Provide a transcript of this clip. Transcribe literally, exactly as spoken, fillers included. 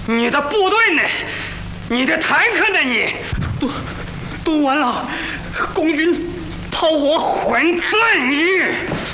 你的部队呢？你的坦克呢？你都都完了，共军炮火混蛋！你